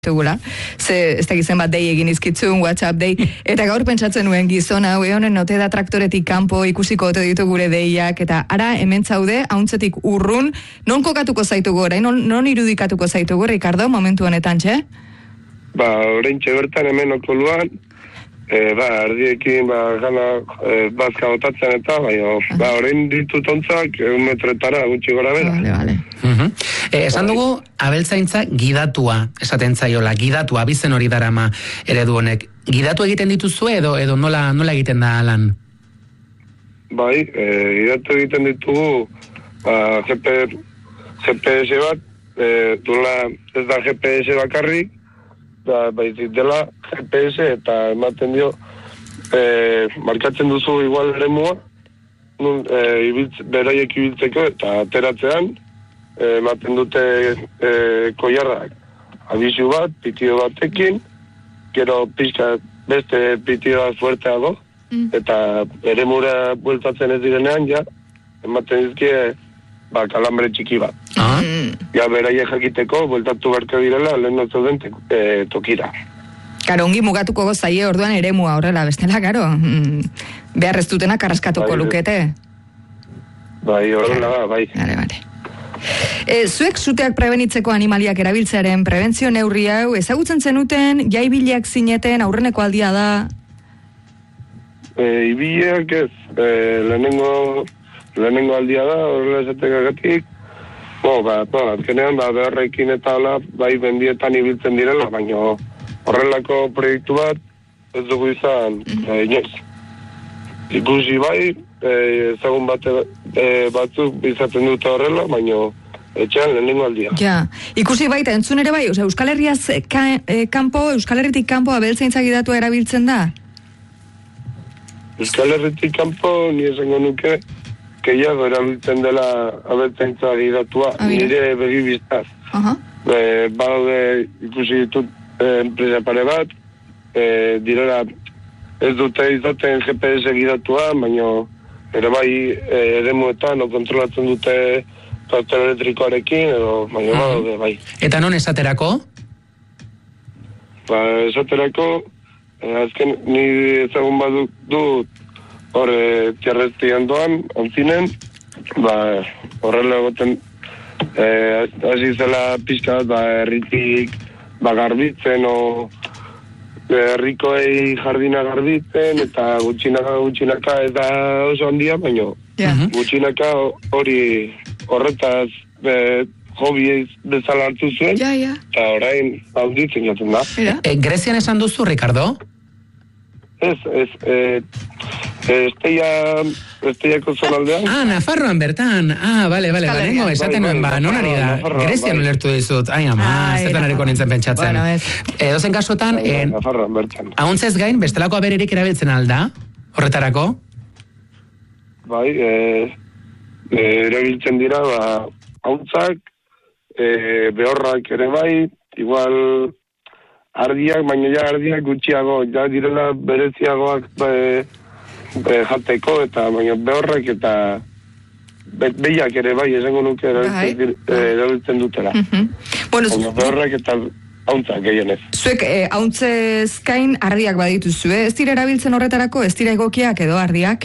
Tugula, ez da gizen bat dei egin izkitzun, WhatsApp dei, eta gaur pentsatzen nuen gizon hau, honen ote da traktoretik kanpo ikusiko ote ditu gure deiak, eta ara hemen zaude, hauntzetik urrun, non kokatuko zaitu gora, non irudikatuko zaitu gora, Ricardo, momentu honetan, txe? Orain bertan hemen okoluan, ardiekin, gana, bazka botatzen eta, orain ditut ontzak, 1 metretara, gutxi gora bera. Vale. Esan dugu, abeltzaintza gidatua, esaten zaiola, gidatua, bizen hori darama eredu honek. Gidatu egiten dituzue edo nola egiten da lan? Bai, gidatu egiten ditugu GPS bat, ez da GPS bakarrik, baizik dela GPS eta ematen dio, markatzen duzu igual eremua, beraiek ibiltzeko eta ateratzean, ematen dute koiarrak abisu bat, pitio batekin, gero pixka beste pitio fuerteago, eta eremura bueltatzen ez direnean, ja, ematen dizkie, kalambre txiki bat. Ja, beraiek jakiteko, bueltatu beharko direla, lehen notu den tokira. Karo, ongi mugatuko gozaie orduan eremua horrela, bestela, karo, behar ez dutena karraskatuko lukete. Bai, horrela, bai. Vale. Zuek zuteak prebenitzeko animaliak erabiltzearen prebentzio neurri hau, ezagutzen zenuten, jaibileak zineten, aurreneko aldia da? Ibiliak ez, lehenengo aldia da, horrela esatekagatik, azkenean, beharrekin eta hola, bai bendietan ibiltzen direla, baina horrelako proiektu bat, ez dugu izan, inoiz. Ikusi bai, ezagun batzuk izaten dute horrela, baina etxean lehenengo aldia. Ja, ikusi baita, entzun ere bai, Euskal Herritik kanpo abeltzaintza gidatua erabiltzen da? Euskal Herritik kanpo, ni esango nuke, gehiago erabiltzen dela abeltzaintza gidatua, nire begibiztaz. Baude ikusi ditut enpresa pare bat, direla ez dute izaten GPS gidatua, baina ere bai eremuetan kontrolatzen dute traktor elektrikoarekin, baina baude bai. Eta non esaterako? Esaterako, azken ni ezagun bat dut hor tierreztian doan, ontzinen, horrela egoten hasi zela pixka bat herritik garbitzen herrikoei jardina garbitzen eta gutxinaka ez da oso handia, baina gutxinaka hori horretaz hobi bezala hartu zuen, eta orain handitzen jaten da. Grezian esan duzu, Ricardo? Ez, Esteiako zonaldean. Nafarroan bertan. Bale, lehenengo esaten nuen, non ari da? Grezian ulertu dizut. Zetan hariko nintzen pentsatzen. Edozen kasuetan, Nafarroan bertan. Ahontzez gain, bestelako abererik erabiltzen alda? Horretarako? Bai, erabiltzen dira, ahontzak, behorrak ere bai, igual ardiak, baina ja ardiak gutxiago, ja direla bereziagoak jateko, eta baina behorrak eta behiak ere bai, esango nuke erabiltzen dutela. Baina behorrak eta hauntzak gehienez. Zuek hauntzez gain ardiak badituzu, ez dira erabiltzen horretarako, ez dira egokiak edo ardiak?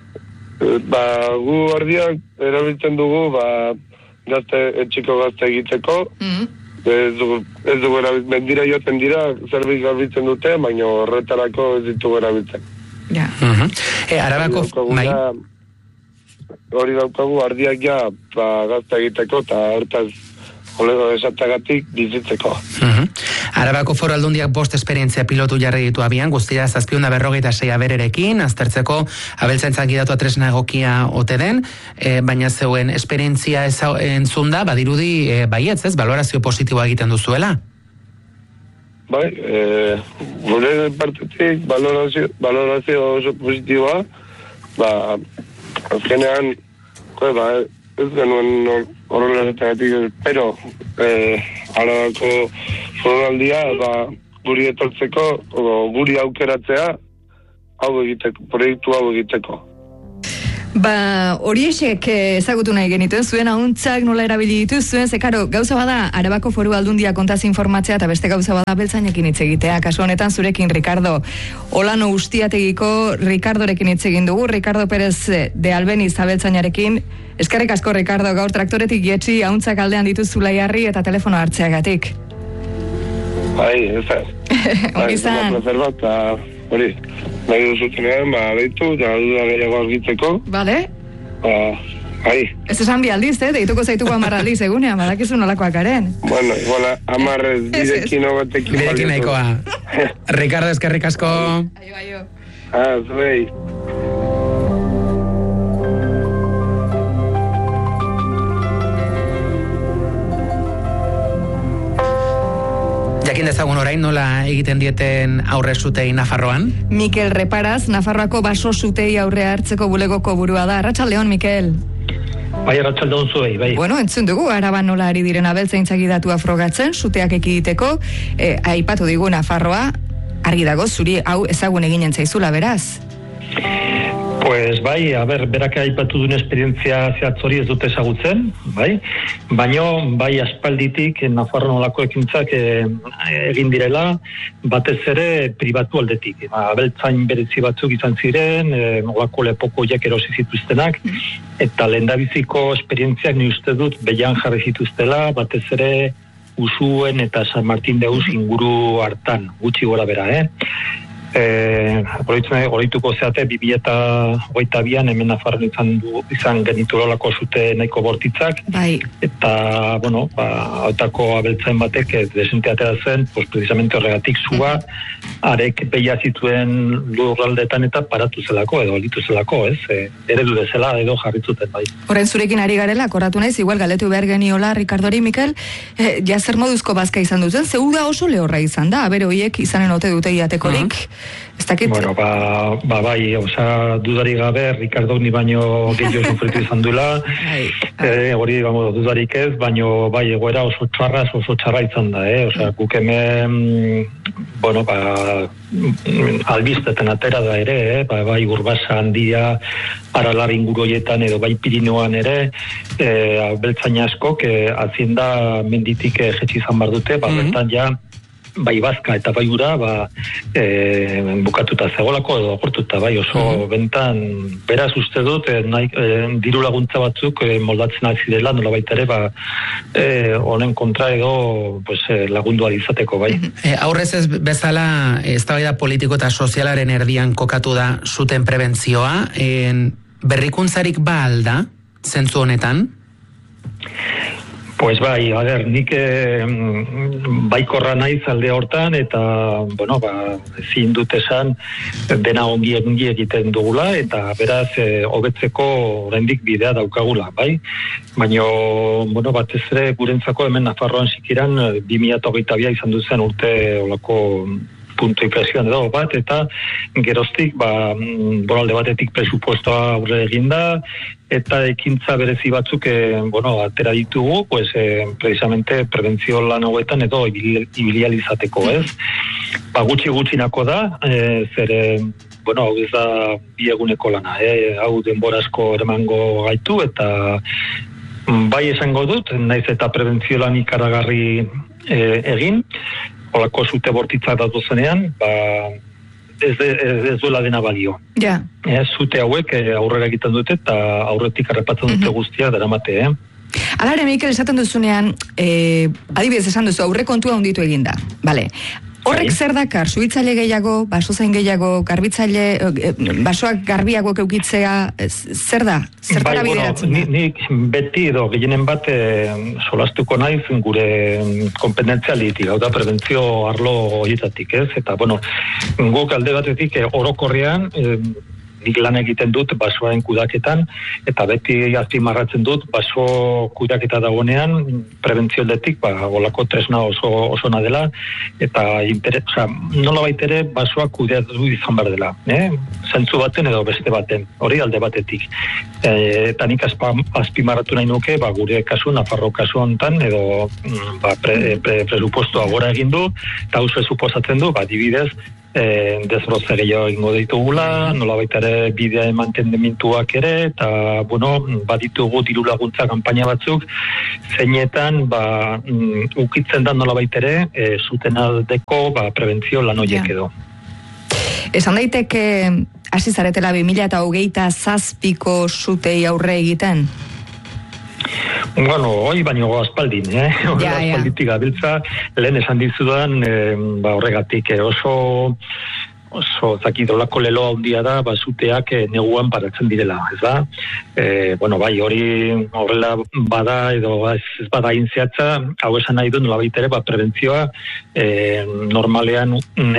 Gu ardiak erabiltzen dugu, etxiko gazte egiteko, ez dugu erabiltzen, dira joten dira, zerbait garbitzen dute, baina horretarako ez ditugu erabiltzen. Arabako, bai? Hori daukagu, ardiak ja, gazte egiteko, eta hortaz, olego esatagatik bizitzeko. Arabako Foru Aldundiak 5 esperientzia pilotu jarri ditu abian, guztira 746 abererekin, aztertzeko abeltzaintzan gidatua tresna egokia ote den, baina zeuen esperientzia entzun da, badirudi baietz, ez, balorazio positiboa egiten duzuela? Bai, gure partetik balorazio oso positiboa, azkenean, ez genuen horrela zetatik, pero Arabako Foraldia guri etortzeko, guri aukeratzea, proiektu hau egiteko. Horiexek ezagutu nahi genituen, zuen ahuntzak nola erabili dituzuen, zekaro, gauza bada, Arabako Foru Aldundia kontaz informatzea, eta beste gauza bada beltzainekin hitz egitea. Kasu honetan zurekin, Ricardo, Olano Ustiategiko Ricardorekin hitz egin dugu, Ricardo Pérez de Albeniz abeltzainarekin. Eskerrik asko, Ricardo, gaur traktoretik jetxi, ahuntzak aldean dituzula jarri eta telefono hartzeagatik. Ez da. Hori zan. Hori, nahi duzutenean, deitu, eta duda gehiago argitzeko. Bale. Ez esan bi aldiz, deituko zaituko 10 aldiz egunean, badakizu nolakoak garen. Bueno, igual 10 direkin obatekin. Direkin nahikoa. Ricardo, eskerrik asko. Aio. Zuei. Jakin dezagun orain nola egiten dieten aurre zutei Nafarroan? Mikel Reparaz, Nafarroako baso zutei aurre hartzeko bulegoko burua da. Arratsaldeon, Mikel. Bai, arratsaldeon zuei, bai. Bueno, entzun dugu, Araban nola ari diren abeltzaintzak datua frogatzen, zuteak ekiditeko, aipatu digu Nafarroa, argi dago, zuri hau ezagun eginen zaizula, beraz? Pues bai, berak aipatu duen esperientzia zehatz hori ez dute ezagutzen, bai? Baino, bai aspalditik Nafarroan olako ekintzak egin direla, batez ere pribatu aldetik. Abeltzain berezi batzuk izan ziren, olako lepoko jak erosi zituztenak, eta lehendabiziko esperientziak ni uste dut behian jarri zituztela, batez ere Usuen eta San Martin de Us inguru hartan, gutxi gora bera, Horituko zeate 2022an hemen Nafarroan izan geniturolako zute nahiko bortitzak, bai. Eta, hautako abeltzain batek desente atera zen, precisamente horregatik zua, arek behia zituen lurraldetan eta paratu zelako, edo alitu zelako, eredu dezela edo jarritzuten, bai. Horren zurekin ari garela, korratu naiz, igual galetu behar geniola, Ricardori, Mikel, zer moduzko bazka izan duzen, zeuda oso lehorra izan da, abere hoiek izanen ote dute iatekorik. Bueno, bai, dudari gabe, Ricardo ni baino gehiago sufritu izan duela, hori, dudarik ez, baino, bai, egoera oso txarra izan da, guk hemen, albizteten atera da ere, bai, Urbasa handia, Aralar inguroietan edo bai Pirinoan ere, beltzaina askok, hazienda menditik jetxi izan bar dute, bertan ja, bai bazka eta bai ura bukatuta zegoelako edo aportuta, bai oso bentan beraz uste dut diru laguntza batzuk moldatzen ari zirela nola baita ere honen kontra edo lagundu izateko, bai. Aurrez ez bezala eztabaida politiko eta sozialaren erdian kokatu da zuten prebentzioa, berrikuntzarik ba alda zentzu honetan? Pues bai, nik baikorra naiz alde hortan eta, ezin dut esan dena ongi egiten dugula eta beraz hobetzeko oraindik bidea daukagula, bai? Baina, batez ere gurentzako hemen Nafarroan sikiran 2022 izan duzen urte olako puntu inflexioan edo bat, eta geroztik, alde batetik presupuestoa aurre eginda, eta ekintza berezi batzuk, atera ditugu, precisamente prebentzio lan hauetan edo ibilializateko, ez? Gutxi-gutxinako da, hau ez da bi eguneko lana, hau denbora asko eramango gaitu, eta bai esango dut, naiz eta prebentzio lan ikaragarri egin, olako zute bortitzak datuzenean, ez duela dena balio. Ja. Zute hauek aurrera egiten dute eta aurretik arrepatzen dute guztia daramate, Alare, Mikel, esaten duzunean, adibidez esan duzu, aurre kontua hunditu eginda. Bale. Horrek zer dakar, suhitzaile gehiago, basozain gehiago, garbitzaile, basoak garbiago eukitzea, zer da? Zertara bideratzen da? Nik beti edo gehienen bat solastuko naiz gure kompetentzia litik, hau da prebentzio arlo horietatik, ez? Eta, guk alde batetik orokorrean, nik lan egiten dut basoaren kudaketan, eta beti azpimarratzen dut baso kudaketa dagoenean, prebentzio aldetik, olako tresna oso dela, eta nola baitere basoak kudeatu izan behar dela, zentzu baten edo beste baten, hori alde batetik. Eta nik azpimarratu nahi nuke, gure kasu, Nafarro kasu hontan, edo presupuestoa gora egin du, eta hau suposatzen du, adibidez, desbrotze gehiago egingo ditugula, nolabait ere bidea mantenimientuak ere, eta, baditugu diru laguntza kanpaina batzuk, zeinetan, ukitzen da nolabait ere, zuten aldeko, prebentzio lan horiek edo. Esan daiteke, hasi zaretela 2027ko zutei aurre egiten? Hoi baino aspaldin, aspalditik gabiltza, lehen esan dizudan, horregatik oso zakidolako leloa handia da, zuteak neguan paratzen direla, ez da? Hori horrela bada edo ez bada inzeatza, hau esan nahi du nolabait ere, prebentzioa normalean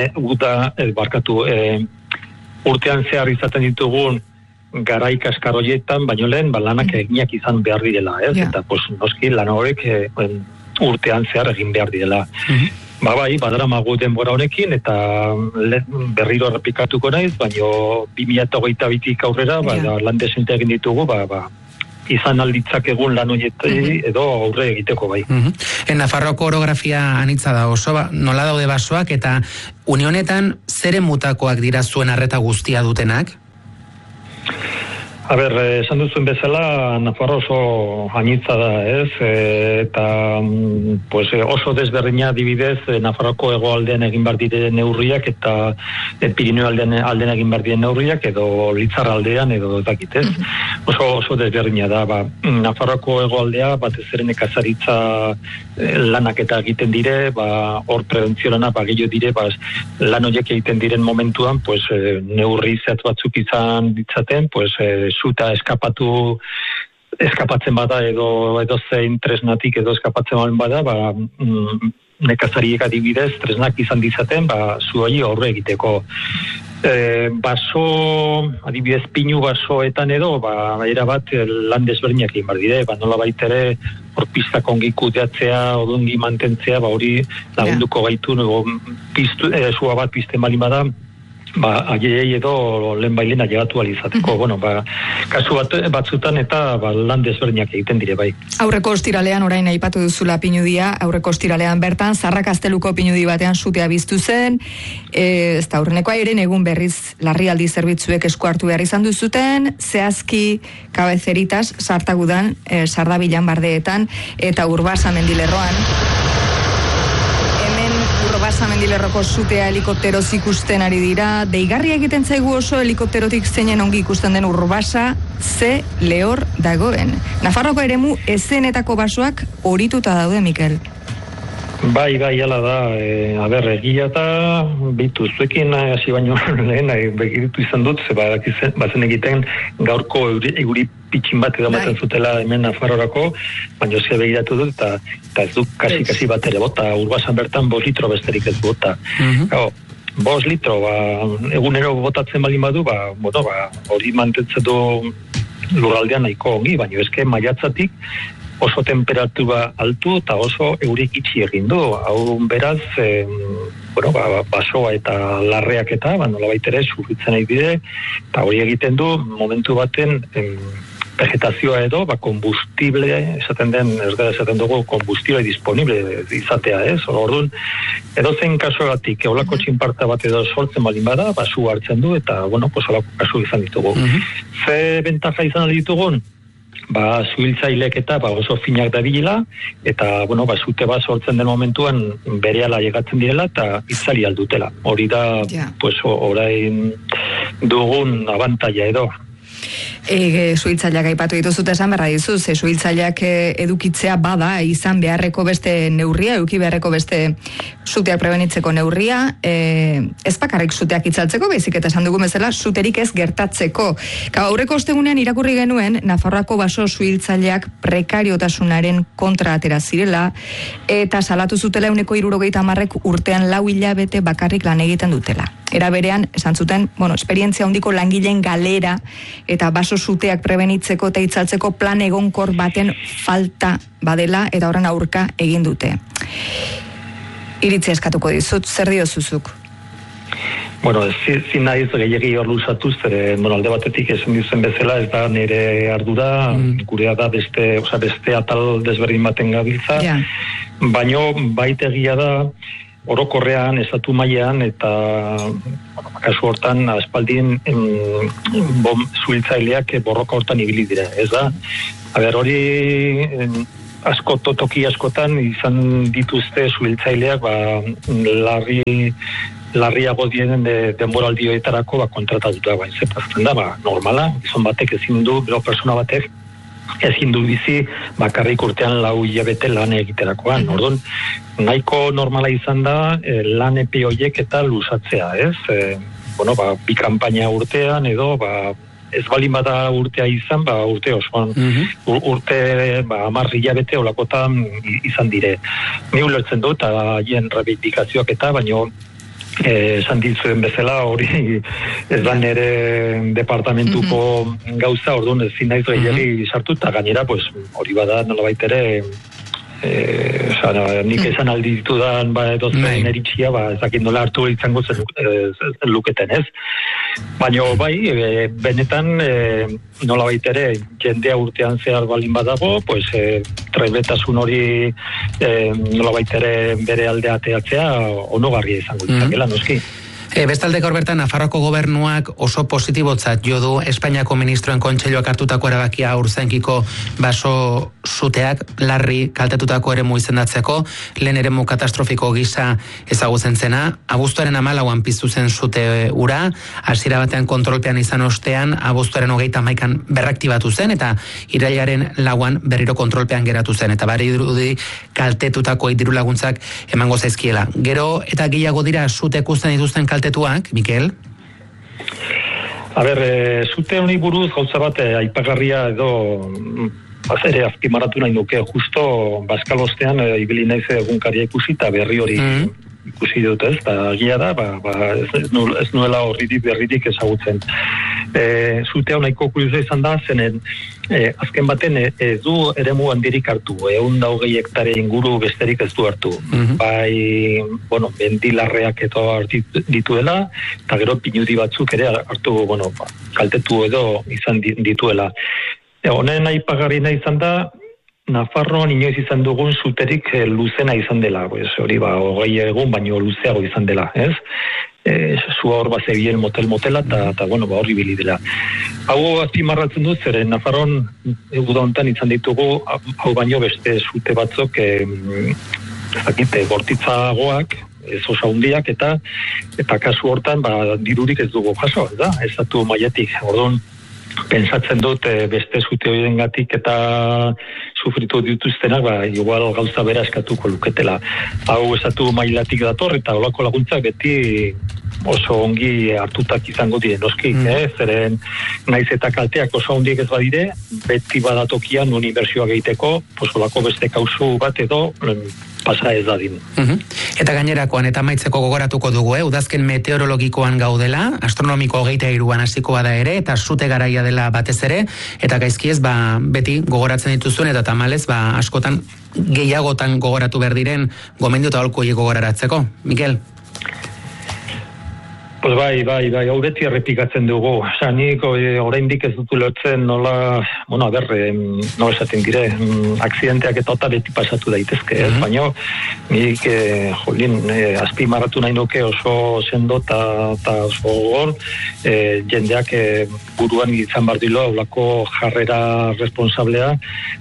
urtean zehar izaten ditugun garai kaskaroietan, baino lehen lanak eginak izan behar direla, ez? Eta noski lan horrek urtean zehar egin behar direla. Badaramagu denbora honekin, eta berriro errepikatuko naiz, baino 2022tik aurrera, lan desente egin ditugu, izan alditzak egun lan horietei edo aurre egiteko bai. Nafarroko orografia anitza da oso, nola daude basoak, eta unionetan zeren mutakoak dira zuen arreta guztia dutenak? Esan duzuen bezala, Nafarro oso anitza da, ez? Eta oso desberdina adibidez, Nafarroko hegoaldean egin behar diren neurriak eta Pirineo aldean egin behar diren neurriak edo Litzar aldean edo dakit, ez? Oso desberdina da, Nafarroko hegoaldea batez ere nekazaritza lanak eta egiten dire, hor prebentzio lana gehiago dire, lan horiek egiten diren momentuan, neurri zehatz batzuk izan ditzaten, zuta eskapatzen bada edo zein tresnatik edo eskapatzen bada, nekazariek adibidez tresnak izan dizaten, zu hori aurre egiteko. Baso, adibidez pinu basoetan edo, erabat lan desberdinak egin behar dire, nola baitere hor pistak ongi kudeatzea, odongi mantentzea, hori lagunduko gaitu, zua bat pizten balin bada, aiei edo lehenbailen ailegatu alizateko. Kasu batzutan eta lan desberdinak egiten dire bai. Aurreko ostiralean orain aipatu duzula pinudia, aurreko ostiralean bertan, Zarrakasteluko pinudi batean sutea biztu zen, ez da aurrenekoa eren egun berriz larrialdi zerbitzuek esku hartu behar izan duzuten, zehazki kabezeritas sartagudan, sardabilan bardeetan, eta Urbasa mendilerroan. Mendilerroko sutea helikopteroz ikusten ari dira, deigarria egiten zaigu oso helikopterotik zeinen ongi ikusten den Urbasa ze lehor dagoen. Nafarroko eremu ezenetako basoak horituta daude, Mikel. Bai, ala da, egia eta bitu, zuekin hasi baino lehen, begiritu izan dut, bazen egiten gaurko euri pitxin bat edo maten zutela hemen Nafarrorako, baina ze begiratu dut, eta ez duk kasi bat ere bota, Urbasan bertan 5 litro besterik ez bota. 5 litro, egunero botatzen baldin badu, hori mantentzen du lurraldean nahiko ongi, baina eske maiatzatik oso temperatura altu eta oso eurik itxi egin du. Hau beraz, basoa eta larreak eta, nolabait ere, sufritzen nahi bide, eta hori egiten du, momentu baten, vegetazioa edo, kombustible, esaten dugu, kombustible disponible izatea, ez? Orduan, edo zen kasuagatik, eolako txinparta bat edo sortzen baldin bada, basu hartzen du, eta, olako kasu izan ditugu. Ze bentaja izan ditugun? Zuhiltzailek eta oso finak dabilela, eta, zute bat sortzen den momentuan berehala llegatzen direla, eta itzali aldutela. Hori da, orain dugun abantaila edo. Zuhiltzaileak aipatu dituzut esan berra dizuz, zuhiltzaileak edukitzea bada izan beharreko beste neurria, eduki beharreko beste zuteak prebenitzeko neurria, ez bakarrik zuteak itzaltzeko, baizik eta esan dugu bezala, zuterik ez gertatzeko. Aurreko ostegunean irakurri genuen, Nafarroako baso zuhiltzaileak prekariotasunaren kontra atera zirela, eta salatu zutela 170 urtean 4 hilabete bakarrik lan egiten dutela. Era berean, esan zuten, esperientzia handiko langileen galera, eta baso zuteak prebenitzeko eta itzaltzeko plan egonkor baten falta badela, eta horren aurka egin dute. Iritzia eskatuko dizut, zer diozuzuk? Zin nahiz gehiagi hor luzatuz, alde batetik esan dizen bezala, ez da nire ardura, gurea da beste atal desberdin baten gabiltza, baino baitegia da, orokorrean, estatu mailean, eta kasu hortan, aspaldien zuhiltzaileak borroka hortan ibili dira. Ez da, hori toki askotan izan dituzte zuhiltzaileak larriago dienen denboraldioetarako kontratatuta zetazten da, normala, gizon batek ezin du, bero persona batek ezin du bizi bakarrik urtean 4 hilabete lan egiterakoan. Orduan, nahiko normala izan da lan epe horiek eta luzatzea, ez? Bi kanpaina urtean edo ez balin bada urtea izan, urte osoan, urte 10 hilabete olakotan izan dire. Ni ulertzen dut, eta hien reivindikazioak eta, baino esan ditzuen bezala, hori ez da nere departamentuko gauza, orduan ezin naiz gehiagi sartu, eta gainera, hori bada nolabait ere, nik esan aldi ditudan edozen eritxia, ez dakit nola hartu izango zen luketen, ez? Baina benetan nolabait ere jendea urtean zehar balin badago, trebetasun hori nolabait ere bere aldea ateatzea onogarria izango ditzakela, noski. Bestalde gaur bertan, Nafarroako gobernuak oso positibotzat jo du Espainiako ministroen kontseiluak hartutako erabakia urzenkiko baso suteak larri kaltetutako eremu izendatzeko, lehen eremu katastrofiko gisa ezagutzen zena, abuztuaren 14an piztu zen sute ura, hasiera batean kontrolpean izan ostean, abuztuaren 31an berraktibatu zen, eta irailaren 4an berriro kontrolpean geratu zen, eta bari dirudi kaltetutako diru laguntzak emango zaizkiela. Gero eta gehiago dira sute ikusten dituzten kaltetuak, Mikel? Zute honi buruz gauza bat aipagarria edo ere azpimarratu nahi nuke, justo Baskalostean ibili naiz egunkaria ikusi eta berri hori ikusi dut, ez? Eta gila da, ez nuela berririk ezagutzen. Zute hau nahiko kuriosa izan da, zenen azken baten ez du eremu handirik hartu, 120 hektare inguru besterik ez du hartu. Mendilarreak eta hartu dituela, eta gero pinudi batzuk ere hartu, kaltetu edo izan dituela. Honen aipagarriena izan da, Nafarroan inoiz izan dugun zuterik luzena izan dela, hori 20 egun baino luzeago izan dela, ez? Zua hor bazebien motela eta horri bili dela. Hau azpimarratzen dut, zeren Nafarroan uda hontan izan ditugu, hau baino beste zute batzuk bortitzagoak, ez oso handiak eta kasu hortan dirurik ez dugu jaso, da? Ez datu mailetik, orduan pentsatzen dut beste zute horiengatik eta sufritu dituztenak, igual gauza bera eskatuko luketela. Hau esatu mailatik dator eta olako laguntzak beti oso ongi hartutak izango dire, noski, zeren naiz eta kalteak oso ondiek ez badire, beti badatokian inbertsioak egiteko, olako beste kausu bat edo pasa ez dadin. Eta gainerakoan, eta amaitzeko gogoratuko dugu, udazken meteorologikoan gaudela, astronomiko 23an hasiko bada ere, eta sute garaia dela batez ere, eta gaizkiez, beti gogoratzen dituzuen, eta tamalez, askotan gehiagotan gogoratu behar diren, gomendio eta holko gogoraratzeko. Mikel? Bai, hau beti errepikatzen dugu. Nik oraindik ez dut ulertzen nola, nola esaten dire, akzidenteak eta beti pasatu daitezke, ez? Baina, nik azpimarratu nahi nuke oso sendo eta oso gogor, jendeak buruan izan behar dilo, olako jarrera responsablea,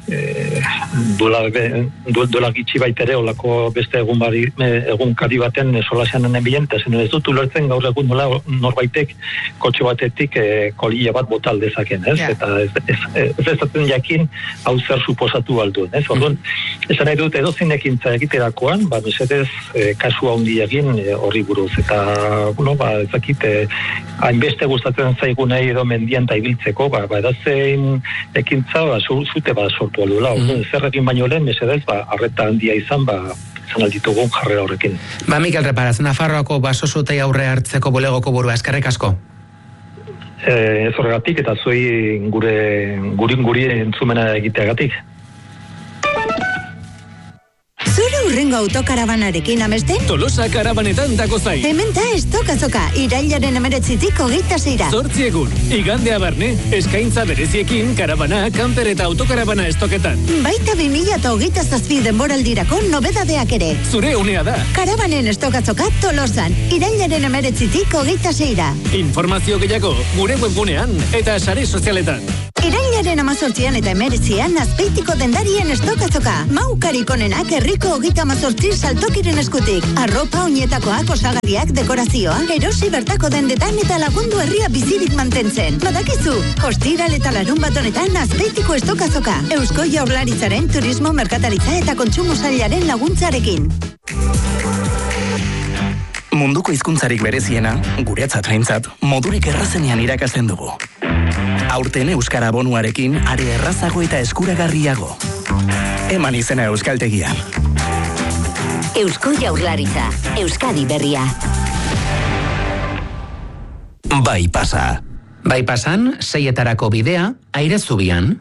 duela gitxi baitere, olako beste egunkari baten solasean enbien, eta zen ez dut ulertzen gaur egun norbaitek kotxe batetik kolilla bat bota aldezaken, ez? Eta ez ezaten jakin hau zer suposatu alduen, ez? Orduan, esan nahi dut edozein ekintza egiterakoan, mesedez kasu handi egin horri buruz, eta, ezakit, hainbeste gustatzen zaigunei edo mendian eta ibiltzeko, edozein ekintza zute sortu aldula. Zer egin baino lehen, mesedez, arreta handia izan, izan alditugun jarrera horrekin. Mikel Reparaz, Nafarroako baso zutei aurre hartzeko bulegoko burua, eskerrik asko. Ez horregatik eta zuei guri entzumena egiteagatik. Zure aurtengo autokarabanarekin amesten? Tolosa karabanetan dago zai. Hemen da estokazoka, irailaren 19 26 Zortzi egun, igandea barne, eskaintza bereziekin karabana, kamper eta autokarabana estoketan. Baita 2027 denboraldirako nobedadeak ere. Zure unea da. Karabanen estokazoka Tolosan, irailaren 19 26 Informazio gehiago, gure webgunean eta sare sozialetan. Irailaren 18 eta 19 Azpeitiko dendarien estokazoka. Maukarik onenak herriko 18 saltokiren eskutik. Arropa, oinetakoak, osagarriak, dekorazioa, erosi bertako dendetan eta lagundu herria bizirik mantentzen. Badakizu, ostiral eta larun bat honetan Azpeitiko estokazoka. Eusko Jaurlaritzaren turismo, merkataritza eta kontsumo sailaren laguntzarekin. Munduko hizkuntzarik bereziena, guretzat haintzat, modurik errazenean irakasten dugu. Aurten Euskara bonuarekin are errazago eta eskuragarriago. Eman izena Euskaltegian. Eusko Jaurlaritza, Euskadi berria. Bai pasa. Bai pasan, 6etarako bidea, Airezubian.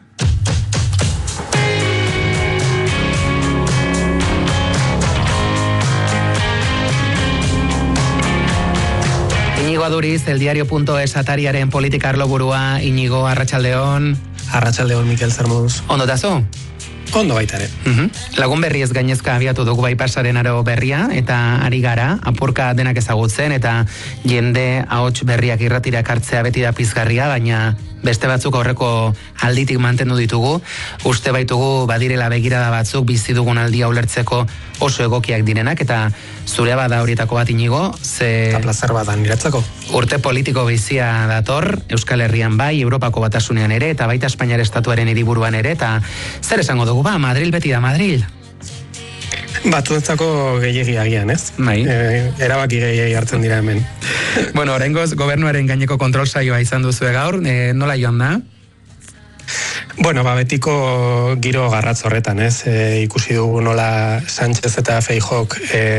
Iñigo Aduriz, eldiario.es atariaren politika arloburua. Iñigo, arratsaldeon. Arratsaldeon, Mikel, zer moduz? Ondo dazo? Ondo baita ere. Lagun berriez gainezka abiatu dugu Baipasaren aro berria, eta ari gara, apurka denak ezagutzen, eta jende ahots berriak irratira kartzea beti da pizgarria, baina beste batzuk aurreko alditik mantendu ditugu. Uste baitugu badirela begirada batzuk bizi dugun aldia ulertzeko oso egokiak direnak, eta zure bada horietako bat, Iñigo, ze... Eta plazer bat niretzako. Urte politiko bizia dator, Euskal Herrian bai, Europako Batasunean ere, eta baita Espainiar Estatuaren hiriburuan ere, eta zer esango dugu ba, Madril beti da Madril. Batzuentzako gehiegi agian, ez? Bai. Erabaki gehiegi hartzen dira hemen. Bueno, oraingoz gobernuaren gaineko kontrol saioa izan duzu gaur, nola joan da? Bueno, betiko giro garratz horretan, ez? Ikusi dugu nola Sánchez eta Feijok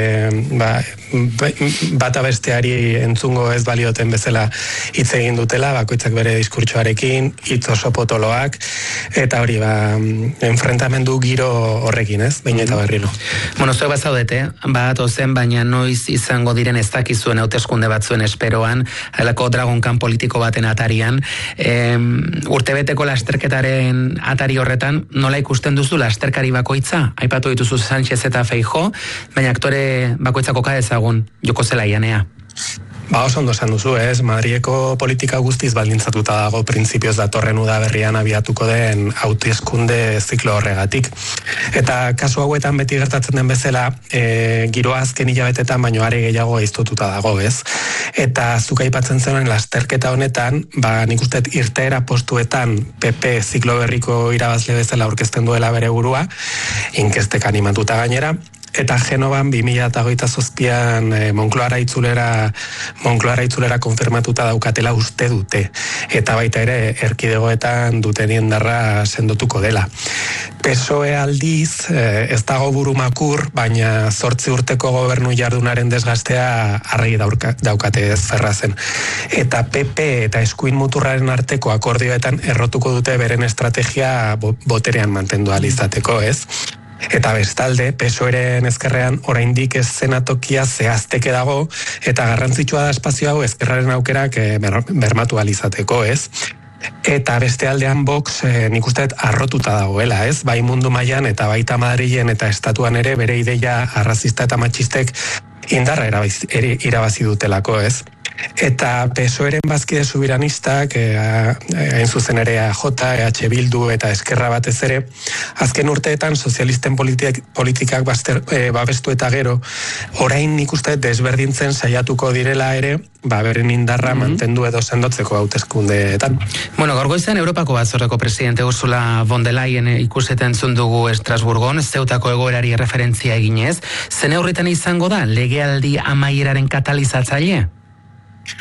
bata besteari entzungo ez balioten bezala hitz egin dutela, bakoitzak bere diskurtsoarekin, hitz oso potoloak, eta hori, enfrentamendu giro horrekin, ez? Behin eta berriro. Bueno, zuek bazaudete, zen, baina noiz izango diren ez dakizuen hauteskunde batzuen esperoan, halako dragonkan politiko baten atarian, urtebeteko lasterketaren atari horretan, nola ikusten duzu lasterkari bakoitza? Aipatu dituzu Sánchez eta Feijó, baina aktore bakoitzako ezagun, joko zelaianea. Oso ondo esan duzu, ez? Madrileko politika guztiz baldintzatuta dago printzipioz datorren udaberrian abiatuko den hauteskunde ziklo horregatik. Eta kasu hauetan beti gertatzen den bezala, giroa azken hilabetetan baino are gehiago eiztututa dago, ez? Eta zuk aipatzen zenuen lasterketa honetan, nik uste irteera postuetan PP ziklo berriko irabazle bezala aurkezten duela bere burua, inkestek animatuta gainera, eta Genovan 2027an Moncloara itzulera konfirmatuta daukatela uste dute, eta baita ere erkidegoetan duten indarra sendotuko dela. PSOE aldiz ez dago burumakur, baina 8 urteko gobernu jardunaren desgastea arregi daukate zerrazen. Eta PP eta eskuin muturraren arteko akordioetan errotuko dute beren estrategia boterean mantendu ahal izateko, ez? Eta bestalde, PSOEren ezkerrean oraindik ez zenatokia zehazteke dago, eta garrantzitsua da espazio hau ezkerraren aukerak bermatu ahal izateko, ez? Eta beste aldean Vox nik usteet arrotuta dagoela, ez? Bai mundu mailan eta baita Madrilen eta estatuan ere bere ideia arrazista eta matxistek indarra irabazi dutelako, ez? Eta PSOEren bazkide subiranistak, hain zuzen ere AJ, EH Bildu eta Eskerra batez ere, azken urteetan sozialisten politikak babestu eta gero, orain nik uste desberdintzen saiatuko direla ere, beren indarra mantendu edo sendotzeko hauteskundeetan. Bueno, gaur goizean Europako Batzordeko presidente Ursula von der Leyen ikuseten dugu Estrasburgon, Zeutako egoerari referentzia eginez, zen neurritan izango da legealdi amaieraren katalizatzaile?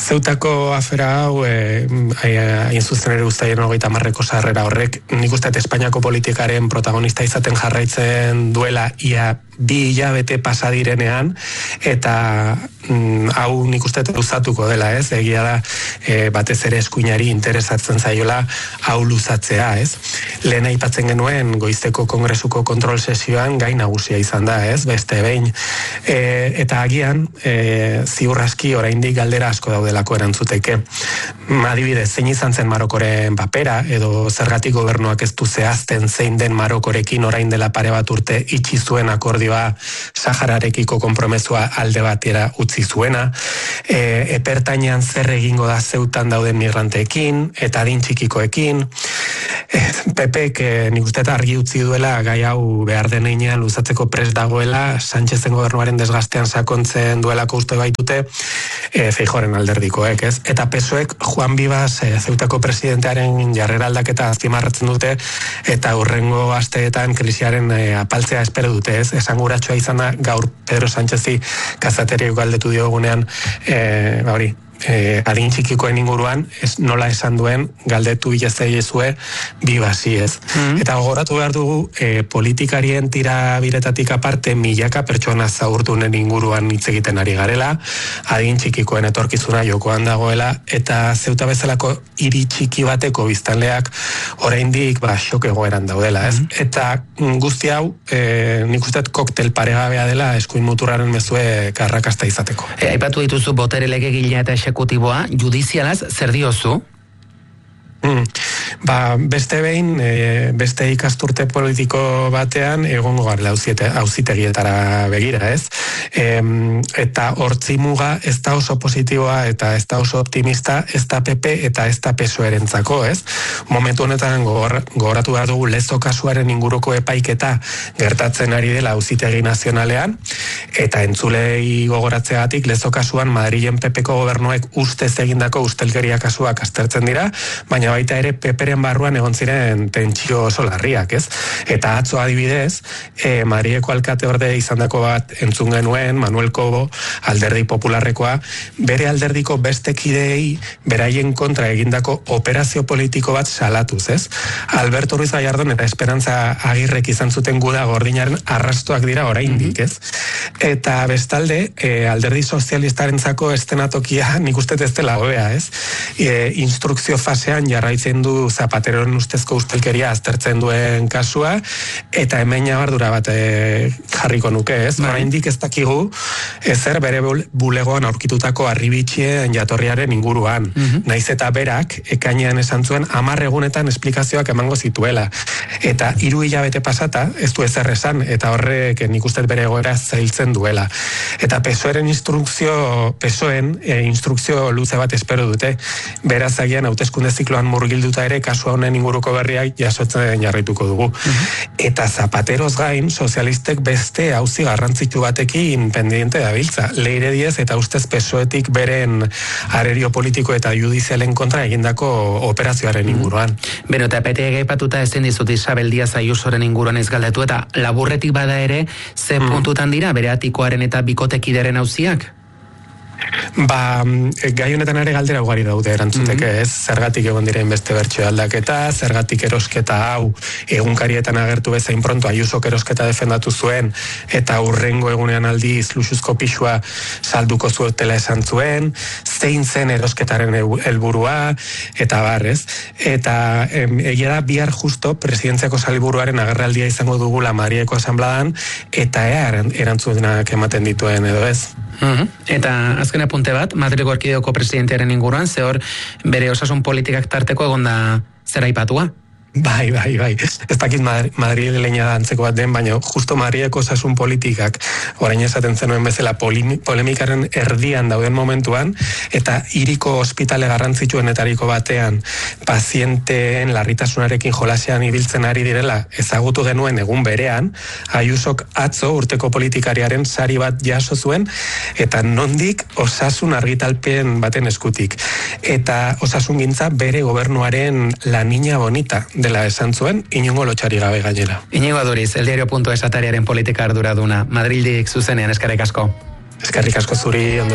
Zeutako afera hau, hain zuzen ere uztaien 30 sarrera horrek, nik uste Espainiako politikaren protagonista izaten jarraitzen duela ia 2 hilabete pasa direnean, eta hau nik uste luzatuko dela, ez? Egia da, batez ere eskuinari interesatzen zaiola hau luzatzea, ez? Lehen aipatzen genuen goizeko kongresuko kontrol sesioan gai nagusia izan da, ez? Beste behin. Eta agian, ziur aski oraindik galdera asko daudelako erantzuteke. Adibidez, zein izan zen Marokoren papera, edo zergatik gobernuak ez du zehazten zein den Marokorekin orain dela pare bat urte itxi zuen akordioa Sahararekiko konpromesua alde batera utzi zuena, epertainean zer egingo da Zeutan dauden migranteekin, eta adin txikikoekin, Pepek nik uste argi utzi duela gai hau behar denean luzatzeko prest dagoela, Sánchezen gobernuaren desgastean sakontzen duelako uste baitute, Feijóoren alderdikoek, ez? Eta PSOEk Juan Vivas Zeutako presidentearen jarrera aldaketa azpimarratzen dute, eta hurrengo asteetan krisiaren apaltzea espero dute, ez? Esanguratsua izan da gaur Pedro Sánchezi kazateriak galdetu diogunean, adin txikikoen inguruan, nola esan duen galdetu bilezue Vivasi, ez? Eta gogoratu behar dugu, politikarien tira biretatik aparte milaka pertsona zaurtunen inguruan hitz egiten ari garela, adin txikikoen etorkizuna jokoan dagoela, eta Zeuta bezalako hiri txiki bateko biztanleak oraindik xok egoeran daudela, ez? Eta guzti hau, nik uste koktel paregabea dela eskuin muturraren mezue karrakasta izateko. Aipatu dituzu botere legegilea eta exekutiboa, judizialaz zer diozu? Beste behin, beste ikasturte politiko batean egongo garela auzitegietara begira, ez? Eta hortzi muga ez da oso positiboa eta ez da oso optimista, ez da PP eta ez da PSOE-rentzako, ez? Momentu honetan gogoratu behar dugu Lezo kasuaren inguruko epaiketa gertatzen ari dela auzitegi nazionalean, eta entzulei gogoratzeagatik Lezo kasuan Madrilen PPko gobernuek ustez egindako ustelkeria kasuak aztertzen dira, baina baita ere PPren barruan egon ziren tentsio oso larriak, ez? Eta atzo adibidez, Madrileko alkate orde izandako bat entzun genuen, Manuel Cobo, alderdi popularrekoa, bere alderdiko beste kideei beraien kontra egindako operazio politiko bat salatuz, ez? Alberto Ruiz Gallardón eta Esperantza Agirrek izan zuten guda gordinaren arrastoak dira oraindik, ez? Eta bestalde, alderdi sozialistarentzako estenatokia nik uste ez dela hobea, ez? Instrukzio fasean jarraitzen du Zapateroren ustezko ustelkeria aztertzen duen kasua, eta hemen nabardura bat jarriko nuke, ez? Oraindik ez dakigu ezer bere bulegoan aurkitutako arribitxien jatorriaren inguruan. Naiz eta berak ekainean esan zuen 10 egunetan esplikazioak emango zituela. Eta 3 hilabete pasata ez du ezer esan, eta horrek nik uste bere egoera zailtzen duela. Eta PSOEren instrukzio luze bat espero dute. Beraz agian hauteskunde zikloan murgilduta ere kasu honen inguruko berriak jasotzen jarraituko dugu. Eta Zapateroz gain, sozialistek beste auzi garrantzitsu batekin pendiente dabiltza. Leire Diez eta ustez PSOEtik beren arerio politiko eta judizialen kontra egindako operazioaren inguruan. Beno, eta PTG aipatuta ezin dizut Isabel Díaz Ayusoren inguruan ez galdetu, eta laburretik bada ere, ze puntutan dira bere atikoaren eta bikotekideren auziak? Gai honetan ere galdera ugari daude erantzuteke, ez? Zergatik egon diren beste bertsio aldaketa, zergatik erosketa hau egunkarietan agertu bezain pronto Ayusok erosketa defendatu zuen, eta hurrengo egunean aldiz luxuzko pixua salduko zuetela esan zuen, zein zen erosketaren helburua, eta barrez. Eta egia da bihar justo presidentziako sailburuaren agerraldia izango dugula Madrileko asanbladan, eta erantzunak ematen dituen edo ez. Eta azken apunte bat, Madrilgo erkidegoko presidentearen inguruan, zehor bere osasun politikak tarteko egonda zer aipatua? Bai. Ez dakit Madrileña da antzeko bat den, baina justo Madrileko osasun politikak orain esaten zenuen bezala polemikaren erdian dauden momentuan, eta hiriko ospitale garrantzitsuenetariko batean pazienteen larritasunarekin jolasean ibiltzen ari direla ezagutu genuen egun berean, Ayusok atzo urteko politikariaren sari bat jaso zuen, eta nondik osasun argitalpen baten eskutik. Eta osasungintza bere gobernuaren la niña bonita dela esan zuen, inongo lotxari gabe gainera. Iñigo Aduriz, eldiario.es atariaren politika arduraduna, Madrildik zuzenean, eskerrik asko. Eskerrik asko zuri, ondo.